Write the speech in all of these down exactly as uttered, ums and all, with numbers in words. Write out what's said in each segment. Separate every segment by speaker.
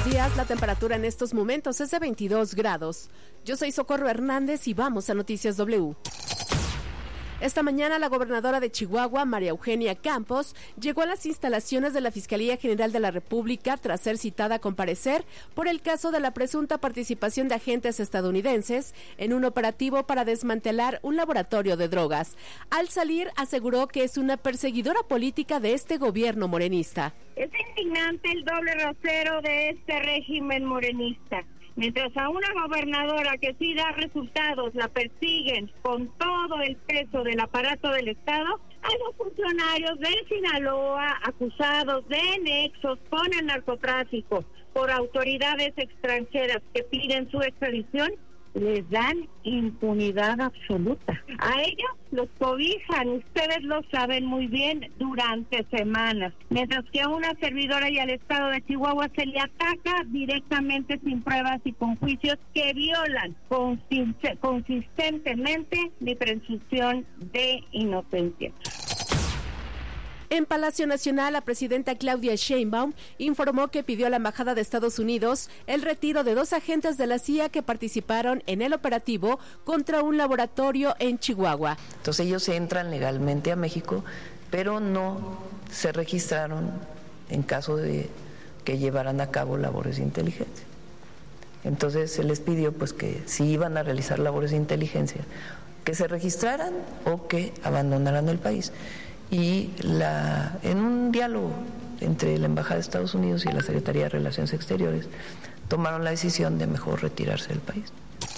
Speaker 1: días, la temperatura en estos momentos es de veintidós grados. Yo soy Socorro Hernández y vamos a Noticias W. Esta mañana la gobernadora de Chihuahua, María Eugenia Campos, llegó a las instalaciones de la Fiscalía General de la República tras ser citada a comparecer por el caso de la presunta participación de agentes estadounidenses en un operativo para desmantelar un laboratorio de drogas. Al salir, aseguró que es una perseguidora política de este gobierno morenista.
Speaker 2: Es indignante el doble rasero de este régimen morenista. Mientras a una gobernadora que sí da resultados la persiguen con todo el peso del aparato del Estado, a los funcionarios de Sinaloa acusados de nexos con el narcotráfico por autoridades extranjeras que piden su extradición, les dan impunidad absoluta. A ellos los cobijan, ustedes lo saben muy bien, durante semanas. Mientras que a una servidora y al Estado de Chihuahua se le ataca directamente sin pruebas y con juicios que violan consist- consistentemente mi presunción de inocencia.
Speaker 1: En Palacio Nacional, la presidenta Claudia Sheinbaum informó que pidió a la Embajada de Estados Unidos el retiro de dos agentes de la C I A que participaron en el operativo contra un laboratorio en Chihuahua.
Speaker 3: Entonces ellos entran legalmente a México, pero no se registraron en caso de que llevaran a cabo labores de inteligencia. Entonces se les pidió pues que si iban a realizar labores de inteligencia, que se registraran o que abandonaran el país. Y la, en un diálogo entre la Embajada de Estados Unidos y la Secretaría de Relaciones Exteriores, tomaron la decisión de mejor retirarse del país.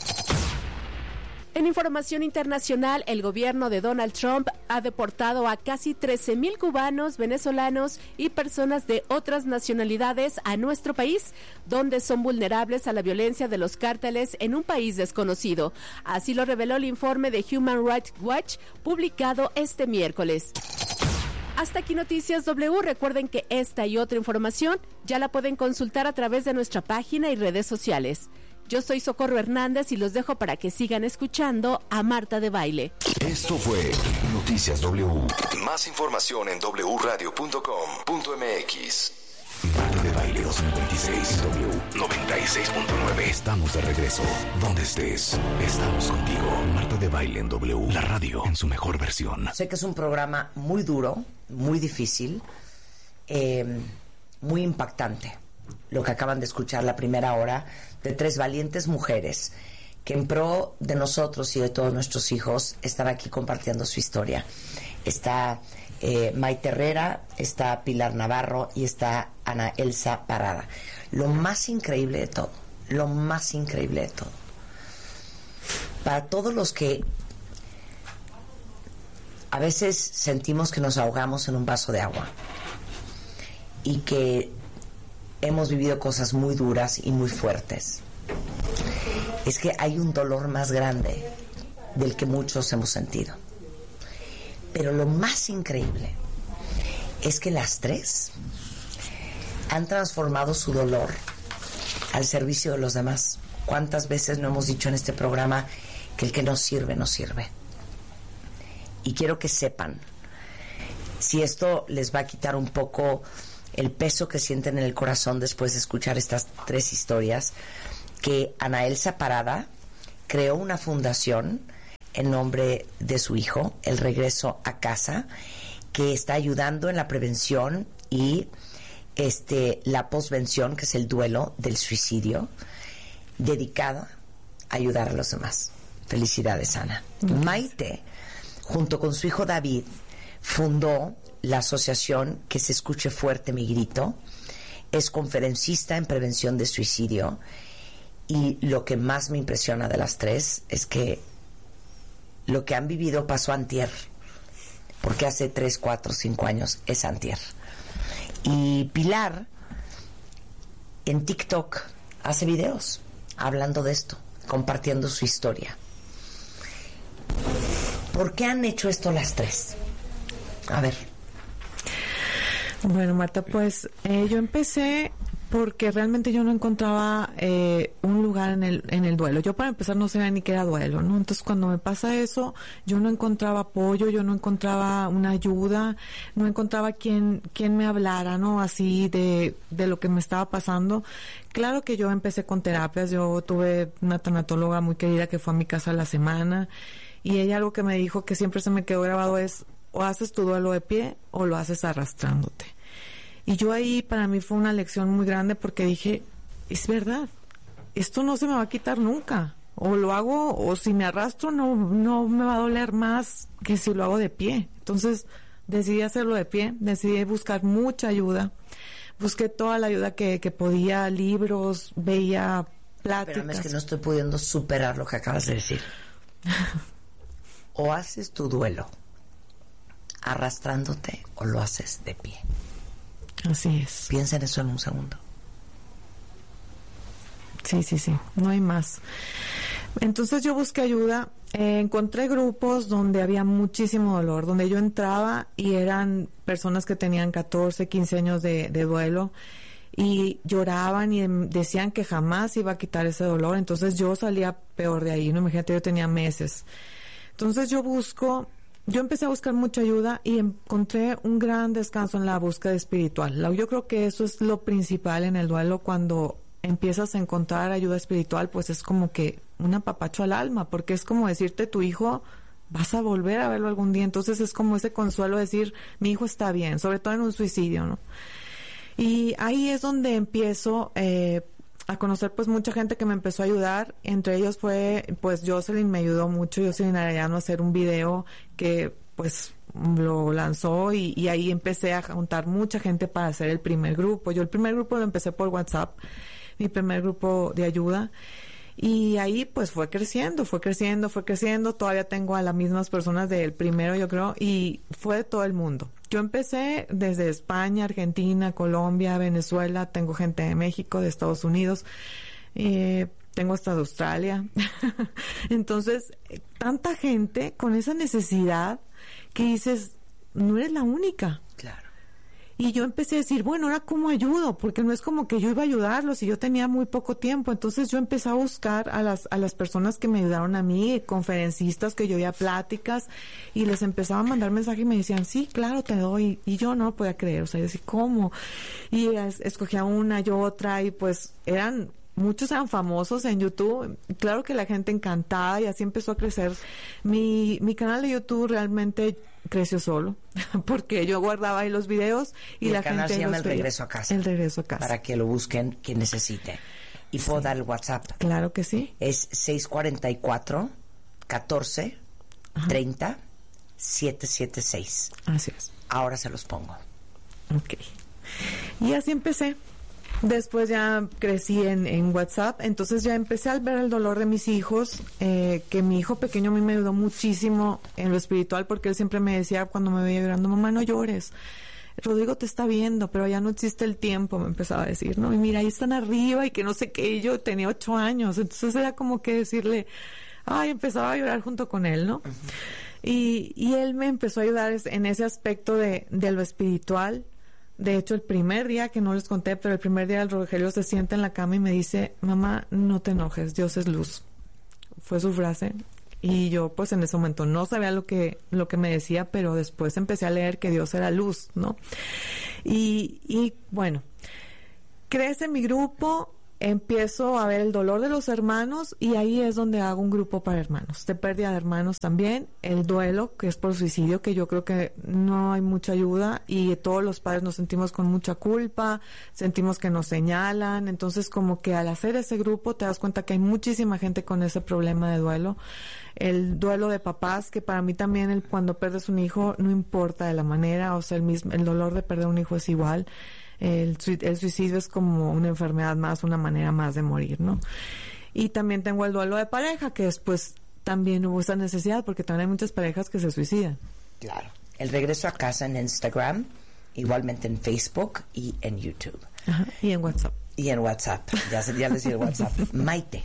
Speaker 1: En información internacional, el gobierno de Donald Trump ha deportado a casi trece mil cubanos, venezolanos y personas de otras nacionalidades a nuestro país, donde son vulnerables a la violencia de los cárteles en un país desconocido. Así lo reveló el informe de Human Rights Watch, publicado este miércoles. Hasta aquí Noticias W. Recuerden que esta y otra información ya la pueden consultar a través de nuestra página y redes sociales. Yo soy Socorro Hernández y los dejo para que sigan escuchando a Marta de Baile.
Speaker 4: Esto fue Noticias W. Más información en doble u radio punto com punto m x. Marta de Baile dos mil veintiséis, W noventa y seis punto nueve. Estamos de regreso. Donde estés, estamos contigo. Marta de Baile en W, la radio en su mejor versión.
Speaker 5: Sé que es un programa muy duro, muy difícil, eh, muy impactante. Lo que acaban de escuchar, la primera hora de tres valientes mujeres que en pro de nosotros y de todos nuestros hijos están aquí compartiendo su historia. Está eh, Maite Herrera, está Pilar Navarro y está Ana Elsa Parada. Lo más increíble de todo, lo más increíble de todo, para todos los que a veces sentimos que nos ahogamos en un vaso de agua y que hemos vivido cosas muy duras y muy fuertes, es que hay un dolor más grande del que muchos hemos sentido. Pero lo más increíble es que las tres han transformado su dolor al servicio de los demás. ¿Cuántas veces no hemos dicho en este programa que el que no sirve, no sirve? Y quiero que sepan, si esto les va a quitar un poco el peso que sienten en el corazón después de escuchar estas tres historias, que Ana Elsa Parada creó una fundación en nombre de su hijo, El Regreso a Casa, que está ayudando en la prevención y este la posvención, que es el duelo del suicidio, dedicada a ayudar a los demás. Felicidades, Ana. Mm. Maite, junto con su hijo David, fundó la asociación Que se escuche fuerte mi grito. Es conferencista en prevención de suicidio, y lo que más me impresiona de las tres es que lo que han vivido pasó antier, porque hace tres, cuatro, cinco años es antier. Y Pilar en TikTok hace videos hablando de esto, compartiendo su historia. ¿Por qué han hecho esto las tres? A ver.
Speaker 6: Bueno, Marta, pues eh, yo empecé porque realmente yo no encontraba eh, un lugar en el en el duelo. Yo para empezar no sabía ni qué era duelo, ¿no? Entonces cuando me pasa eso, yo no encontraba apoyo, yo no encontraba una ayuda, no encontraba quien quien me hablara, ¿no? Así de de lo que me estaba pasando. Claro que yo empecé con terapias, yo tuve una tanatóloga muy querida que fue a mi casa a la semana, y ella algo que me dijo que siempre se me quedó grabado es: o haces tu duelo de pie o lo haces arrastrándote. Y yo ahí para mí fue una lección muy grande, porque dije, es verdad, esto no se me va a quitar nunca. O lo hago, o si me arrastro no, no me va a doler más que si lo hago de pie. Entonces decidí hacerlo de pie, decidí buscar mucha ayuda. Busqué toda la ayuda que, que podía, libros, veía pláticas.
Speaker 5: Espérame, es que no estoy pudiendo superar lo que acabas de decir. O haces tu duelo arrastrándote o lo haces de pie.
Speaker 6: Así es.
Speaker 5: Piensa en eso en un segundo.
Speaker 6: Sí, sí, sí, no hay más. Entonces yo busqué ayuda, eh, encontré grupos donde había muchísimo dolor, donde yo entraba y eran personas que tenían catorce, quince años de, de duelo, y lloraban y decían que jamás iba a quitar ese dolor. Entonces yo salía peor de ahí, ¿no? Imagínate, yo tenía meses. Entonces yo busco... Yo empecé a buscar mucha ayuda y encontré un gran descanso en la búsqueda espiritual. Yo creo que eso es lo principal en el duelo. Cuando empiezas a encontrar ayuda espiritual, pues es como que un apapacho al alma, porque es como decirte, tu hijo, vas a volver a verlo algún día. Entonces es como ese consuelo de decir, mi hijo está bien, sobre todo en un suicidio, ¿no? Y ahí es donde empiezo... Eh, a conocer pues mucha gente que me empezó a ayudar. Entre ellos fue pues Jocelyn, me ayudó mucho, Jocelyn Arellano, a hacer un video que pues lo lanzó, y, y ahí empecé a juntar mucha gente para hacer el primer grupo. Yo el primer grupo lo empecé por WhatsApp, mi primer grupo de ayuda, y ahí pues fue creciendo, fue creciendo, fue creciendo. Todavía tengo a las mismas personas del primero, yo creo, y fue de todo el mundo. Yo empecé desde España, Argentina, Colombia, Venezuela, tengo gente de México, de Estados Unidos, eh, tengo hasta de Australia. Entonces, tanta gente con esa necesidad que dices, no eres la única.
Speaker 5: Claro.
Speaker 6: Y yo empecé a decir, bueno, ¿ahora cómo ayudo? Porque no es como que yo iba a ayudarlos y yo tenía muy poco tiempo. Entonces yo empecé a buscar a las a las personas que me ayudaron a mí, conferencistas que yo oía pláticas, y les empezaba a mandar mensajes y me decían, sí, claro, te doy. Y yo no lo podía creer, o sea, yo decía, ¿cómo? Y es, escogía una y otra, y pues eran... Muchos eran famosos en YouTube. Claro que la gente encantada, y así empezó a crecer. Mi, mi canal de YouTube realmente creció solo, porque yo guardaba ahí los videos y, y la
Speaker 5: el canal
Speaker 6: gente
Speaker 5: se llama
Speaker 6: los
Speaker 5: El
Speaker 6: veía.
Speaker 5: Regreso a Casa.
Speaker 6: El Regreso a Casa.
Speaker 5: Para que lo busquen quien necesite. ¿Y puedo
Speaker 6: Sí.
Speaker 5: dar el WhatsApp?
Speaker 6: Claro que sí.
Speaker 5: Es seis cuatro cuatro, catorce, treinta, setecientos setenta y seis.
Speaker 6: Así es.
Speaker 5: Ahora se los pongo.
Speaker 6: Ok. Y así empecé. Después ya crecí en, en WhatsApp, entonces ya empecé a ver el dolor de mis hijos, eh, que mi hijo pequeño a mí me ayudó muchísimo en lo espiritual, porque él siempre me decía cuando me veía llorando, mamá, no llores, Rodrigo te está viendo, pero ya no existe el tiempo, me empezaba a decir, ¿no? Y mira, ahí están arriba y que no sé qué, y yo tenía ocho años, entonces era como que decirle, ay, empezaba a llorar junto con él, ¿no? Uh-huh. Y, y él me empezó a ayudar en ese aspecto de, de lo espiritual. De hecho, el primer día, que no les conté, pero el primer día el Rogelio se sienta en la cama y me dice, mamá, no te enojes, Dios es luz. Fue su frase. Y yo, pues, en ese momento no sabía lo que, lo que me decía, pero después empecé a leer que Dios era luz, ¿no? Y, y bueno, crece mi grupo, empiezo a ver el dolor de los hermanos, y ahí es donde hago un grupo para hermanos, de pérdida de hermanos también, el duelo, que es por suicidio, que yo creo que no hay mucha ayuda, y todos los padres nos sentimos con mucha culpa, sentimos que nos señalan, entonces como que al hacer ese grupo te das cuenta que hay muchísima gente con ese problema de duelo. El duelo de papás, que para mí también el, cuando pierdes un hijo, no importa de la manera, o sea, el mismo, el dolor de perder un hijo es igual. El, el suicidio es como una enfermedad más, una manera más de morir, ¿no? Y también tengo el duelo de pareja, que después también hubo esa necesidad, porque también hay muchas parejas que se suicidan.
Speaker 5: Claro. El Regreso a Casa en Instagram, igualmente en Facebook y en YouTube.
Speaker 6: Ajá, y en WhatsApp.
Speaker 5: Y en WhatsApp, ya, ya les di el WhatsApp. Maite,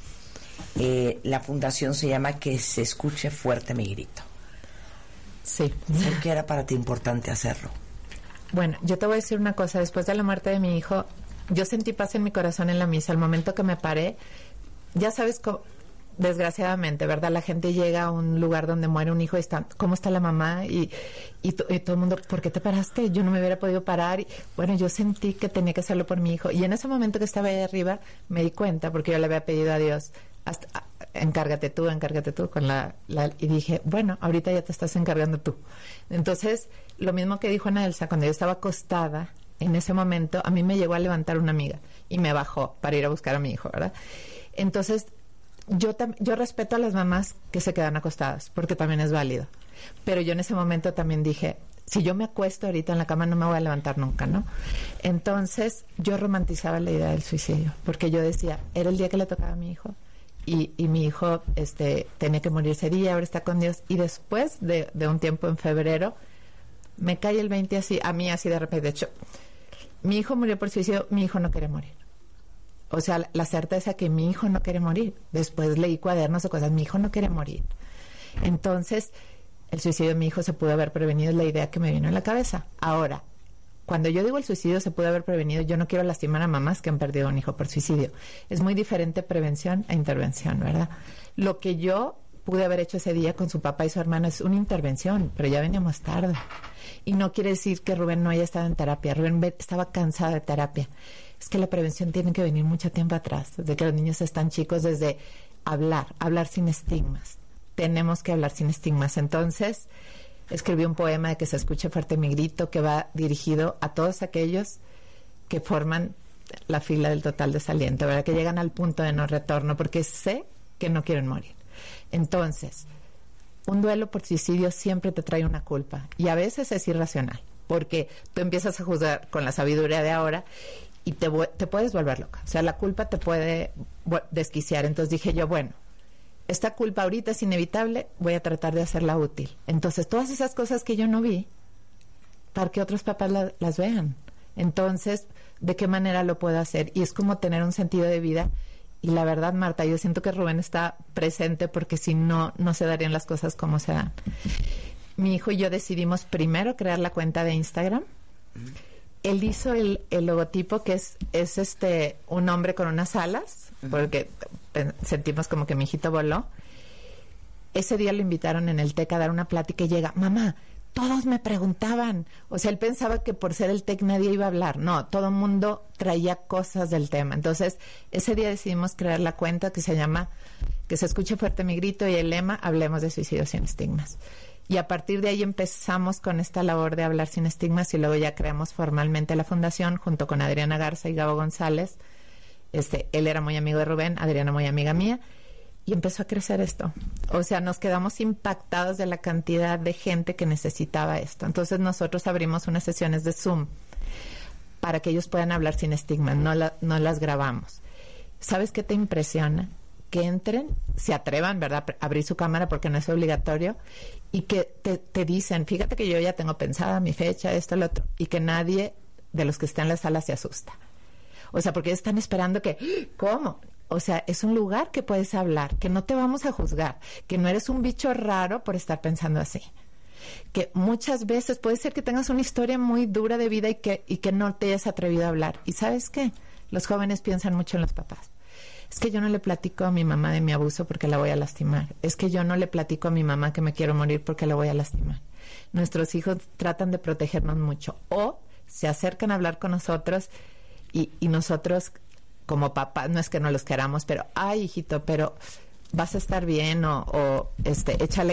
Speaker 5: eh, la fundación se llama Que se escuche fuerte mi grito.
Speaker 7: Sí.
Speaker 5: ¿Por qué era para ti importante hacerlo?
Speaker 7: Bueno, yo te voy a decir una cosa. Después de la muerte de mi hijo, yo sentí paz en mi corazón en la misa. Al momento que me paré, ya sabes cómo, desgraciadamente, ¿verdad? La gente llega a un lugar donde muere un hijo y está, ¿cómo está la mamá? Y, y, to, y todo el mundo, ¿por qué te paraste? Yo no me hubiera podido parar. Y, bueno, yo sentí que tenía que hacerlo por mi hijo. Y en ese momento que estaba ahí arriba, me di cuenta, porque yo le había pedido a Dios, hasta, encárgate tú, encárgate tú, con la, la, y dije, bueno, ahorita ya te estás encargando tú. Entonces, lo mismo que dijo Ana Elsa, cuando yo estaba acostada, en ese momento, a mí me llegó a levantar una amiga y me bajó para ir a buscar a mi hijo, ¿verdad? Entonces, Yo, tam- yo respeto a las mamás que se quedan acostadas, porque también es válido. Pero yo en ese momento también dije, si yo me acuesto ahorita en la cama no me voy a levantar nunca, ¿no? Entonces yo romantizaba la idea del suicidio, porque yo decía, era el día que le tocaba a mi hijo, y, y mi hijo este, tenía que morir ese día, ahora está con Dios. Y después de, de un tiempo en febrero, me cae el veinte así, a mí así de repente. De hecho, mi hijo murió por suicidio, mi hijo no quiere morir. O sea, la, la certeza que mi hijo no quiere morir. Después leí cuadernos de cosas, mi hijo no quiere morir. Entonces, el suicidio de mi hijo se pudo haber prevenido, es la idea que me vino en la cabeza. Ahora, cuando yo digo el suicidio se pudo haber prevenido, yo no quiero lastimar a mamás que han perdido un hijo por suicidio. Es muy diferente prevención a intervención, ¿verdad? Lo que yo pude haber hecho ese día con su papá y su hermano es una intervención, pero ya veníamos tarde. Y no quiere decir que Rubén no haya estado en terapia. Rubén estaba cansada de terapia. Es que la prevención tiene que venir mucho tiempo atrás, desde que los niños están chicos, desde hablar, hablar sin estigmas. Tenemos que hablar sin estigmas. Entonces, escribí un poema de que se escuche fuerte mi grito, que va dirigido a todos aquellos que forman la fila del total desaliento, ¿verdad? Que llegan al punto de no retorno, porque sé que no quieren morir. Entonces, un duelo por suicidio siempre te trae una culpa, y a veces es irracional, porque tú empiezas a juzgar con la sabiduría de ahora y te, te puedes volver loca. O sea, la culpa te puede desquiciar. Entonces dije yo, bueno, esta culpa ahorita es inevitable, voy a tratar de hacerla útil. Entonces, todas esas cosas que yo no vi, para que otros papás la, las vean. Entonces, ¿de qué manera lo puedo hacer? Y es como tener un sentido de vida. Y la verdad, Marta, yo siento que Rubén está presente, porque si no, no se darían las cosas como se dan. Mi hijo y yo decidimos primero crear la cuenta de Instagram. Él hizo el, el logotipo, que es, es este un hombre con unas alas, porque sentimos como que mi hijito voló. Ese día lo invitaron en el TEC a dar una plática y llega, mamá, todos me preguntaban. O sea, él pensaba que por ser el TEC nadie iba a hablar. No, todo el mundo traía cosas del tema. Entonces, ese día decidimos crear la cuenta que se llama Que se escuche fuerte mi grito, y el lema, hablemos de suicidio sin estigmas. Y a partir de ahí empezamos con esta labor de hablar sin estigmas, y luego ya creamos formalmente la fundación junto con Adriana Garza y Gabo González. Este, él era muy amigo de Rubén, Adriana muy amiga mía, y empezó a crecer esto. O sea, nos quedamos impactados de la cantidad de gente que necesitaba esto. Entonces nosotros abrimos unas sesiones de Zoom para que ellos puedan hablar sin estigmas, no, la, no las grabamos. ¿Sabes qué te impresiona? Que entren, se atrevan, ¿verdad?, a abrir su cámara, porque no es obligatorio, y que te, te dicen, fíjate que yo ya tengo pensada mi fecha, esto, lo otro, y que nadie de los que está en la sala se asusta. O sea, porque están esperando que, ¿cómo? O sea, es un lugar que puedes hablar, que no te vamos a juzgar, que no eres un bicho raro por estar pensando así. Que muchas veces puede ser que tengas una historia muy dura de vida y que, y que no te hayas atrevido a hablar. ¿Y sabes qué? Los jóvenes piensan mucho en los papás. Es que yo no le platico a mi mamá de mi abuso porque la voy a lastimar. Es que yo no le platico a mi mamá que me quiero morir porque la voy a lastimar. Nuestros hijos tratan de protegernos mucho. O se acercan a hablar con nosotros y, y nosotros, como papás, no es que no los queramos, pero, ay, hijito, pero vas a estar bien, o, o este, échale